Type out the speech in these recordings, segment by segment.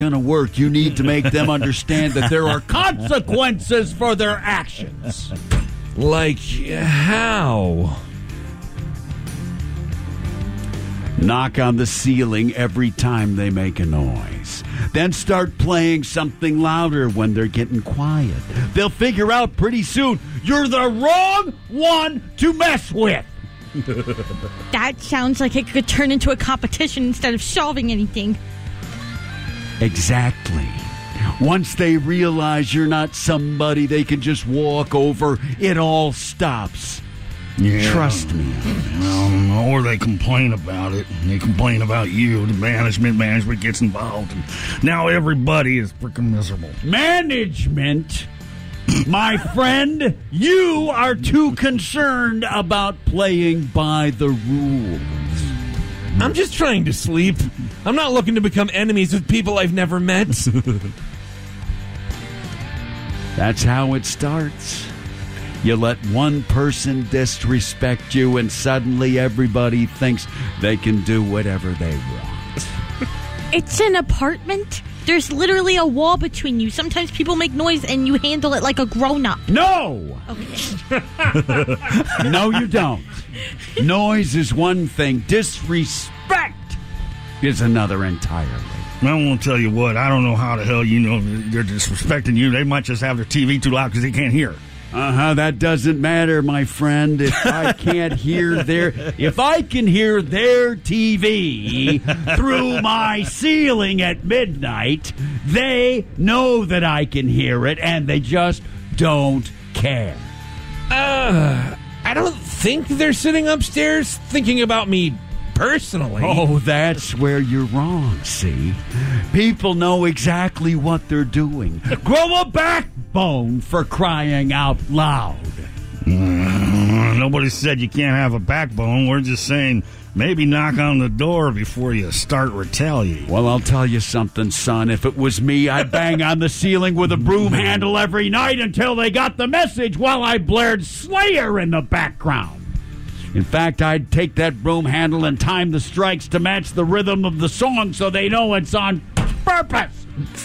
going to work. You need to make them understand that there are consequences for their actions. Like how? Knock on the ceiling every time they make a noise. Then start playing something louder when they're getting quiet. They'll figure out pretty soon you're the wrong one to mess with. That sounds like it could turn into a competition instead of solving anything. Exactly. Once they realize you're not somebody they can just walk over, it all stops. Yeah. Trust me. Or they complain about it. They complain about you. The management gets involved. And now everybody is freaking miserable. Management? My friend, you are too concerned about playing by the rules. I'm just trying to sleep. I'm not looking to become enemies with people I've never met. That's how it starts. You let one person disrespect you, and suddenly everybody thinks they can do whatever they want. It's an apartment. There's literally a wall between you. Sometimes people make noise and you handle it like a grown-up. No! Okay. No, you don't. Noise is one thing. Disrespect is another entirely. I won't tell you what. I don't know how the hell you know they're disrespecting you. They might just have their TV too loud because they can't hear. That doesn't matter, my friend. If I can hear their TV through my ceiling at midnight, they know that I can hear it, and they just don't care. I don't think they're sitting upstairs thinking about me personally. Oh, that's where you're wrong, see? People know exactly what they're doing. Grow a backbone, for crying out loud. Nobody said you can't have a backbone. We're just saying maybe knock on the door before you start retaliating. Well, I'll tell you something, son. If it was me, I'd bang on the ceiling with a broom handle every night until they got the message while I blared Slayer in the background. In fact, I'd take that broom handle and time the strikes to match the rhythm of the song so they know it's on purpose.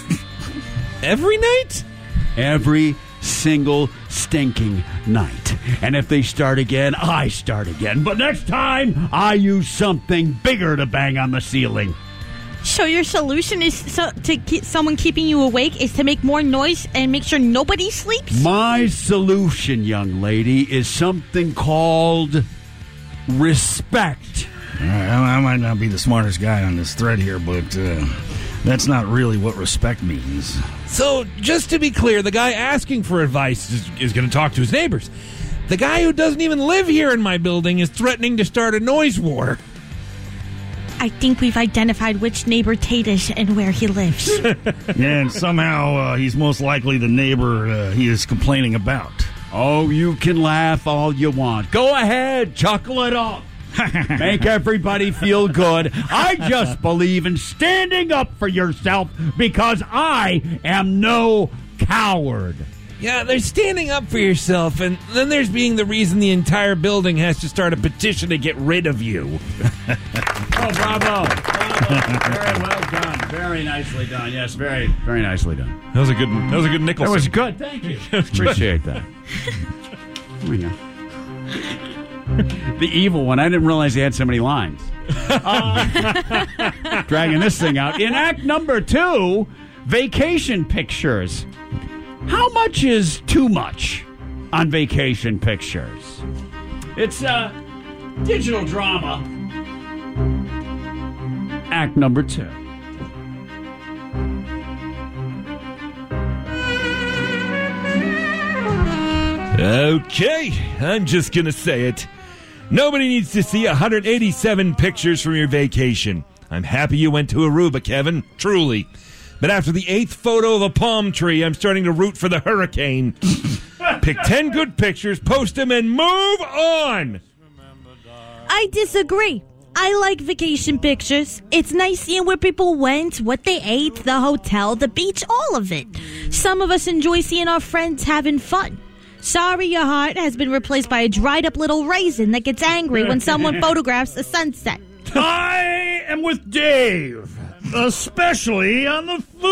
Every night? Every single stinking night. And if they start again, I start again. But next time, I use something bigger to bang on the ceiling. So your solution is to keep someone keeping you awake is to make more noise and make sure nobody sleeps? My solution, young lady, is something called respect. I might not be the smartest guy on this thread here, but that's not really what respect means. So, just to be clear, the guy asking for advice is going to talk to his neighbors. The guy who doesn't even live here in my building is threatening to start a noise war. I think we've identified which neighbor Tate is and where he lives. Yeah, and somehow he's most likely the neighbor he is complaining about. Oh, you can laugh all you want. Go ahead, chuckle it up. Make everybody feel good. I just believe in standing up for yourself because I am no coward. Yeah, there's standing up for yourself, and then there's being the reason the entire building has to start a petition to get rid of you. Oh, bravo. Very well done. Very nicely done. Yes, very, very nicely done. That was a good Nicholson. That was good. Thank you. Appreciate that. There we go. The evil one. I didn't realize he had so many lines. Dragging this thing out. In act number 2, vacation pictures. How much is too much on vacation pictures? It's a digital drama. Act number 2. Okay, I'm just going to say it. Nobody needs to see 187 pictures from your vacation. I'm happy you went to Aruba, Kevin, truly. But after the 8th photo of a palm tree, I'm starting to root for the hurricane. Pick 10 good pictures, post them, and move on! I disagree. I like vacation pictures. It's nice seeing where people went, what they ate, the hotel, the beach, all of it. Some of us enjoy seeing our friends having fun. Sorry your heart has been replaced by a dried-up little raisin that gets angry when someone photographs a sunset. I am with Dave, especially on the food.